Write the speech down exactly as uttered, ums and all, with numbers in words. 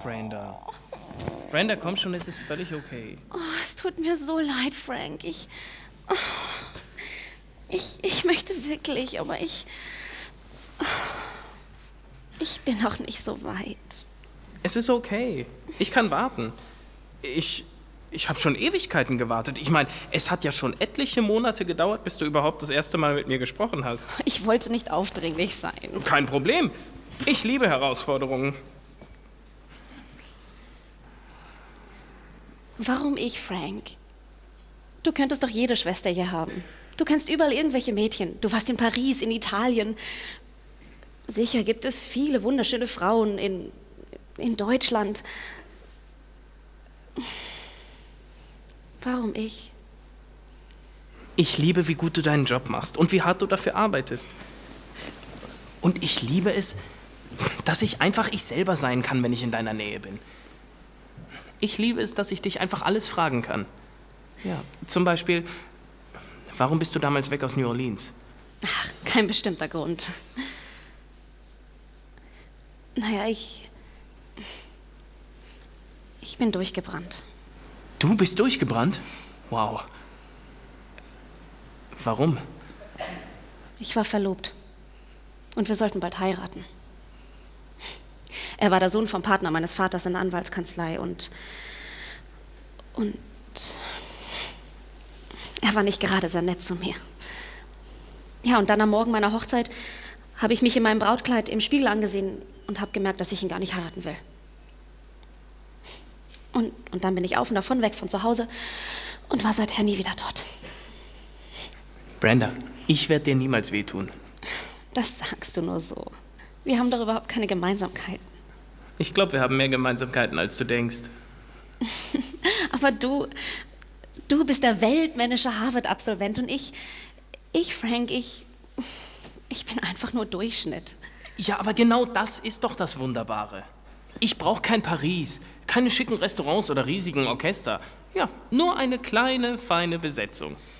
Brenda. Brenda, komm schon, es ist völlig okay. Oh, es tut mir so leid, Frank. Ich, oh, ich, ich möchte wirklich, aber ich, oh, ich bin noch nicht so weit. Es ist okay. Ich kann warten. Ich, ich habe schon Ewigkeiten gewartet. Ich meine, es hat ja schon etliche Monate gedauert, bis du überhaupt das erste Mal mit mir gesprochen hast. Ich wollte nicht aufdringlich sein. Kein Problem. Ich liebe Herausforderungen. Warum ich, Frank? Du könntest doch jede Schwester hier haben. Du kennst überall irgendwelche Mädchen. Du warst in Paris, in Italien. Sicher gibt es viele wunderschöne Frauen in, in Deutschland. Warum ich? Ich liebe, wie gut du deinen Job machst und wie hart du dafür arbeitest. Und ich liebe es, dass ich einfach ich selber sein kann, wenn ich in deiner Nähe bin. Ich liebe es, dass ich dich einfach alles fragen kann. Ja, zum Beispiel, warum bist du damals weg aus New Orleans? Ach, kein bestimmter Grund. Naja, ich... Ich bin durchgebrannt. Du bist durchgebrannt? Wow. Warum? Ich war verlobt. Und wir sollten bald heiraten. Er war der Sohn vom Partner meines Vaters in der Anwaltskanzlei und... Und... Er war nicht gerade sehr nett zu mir. Ja, und dann am Morgen meiner Hochzeit habe ich mich in meinem Brautkleid im Spiegel angesehen und habe gemerkt, dass ich ihn gar nicht heiraten will. Und, und dann bin ich auf und davon weg von zu Hause und war seither nie wieder dort. Brenda, ich werde dir niemals wehtun. Das sagst du nur so. Wir haben doch überhaupt keine Gemeinsamkeiten. Ich glaube, wir haben mehr Gemeinsamkeiten, als du denkst. Aber du, du bist der weltmännische Harvard-Absolvent und ich, ich, Frank, ich, ich bin einfach nur Durchschnitt. Ja, aber genau das ist doch das Wunderbare. Ich brauche kein Paris, keine schicken Restaurants oder riesigen Orchester. Ja, nur eine kleine, feine Besetzung.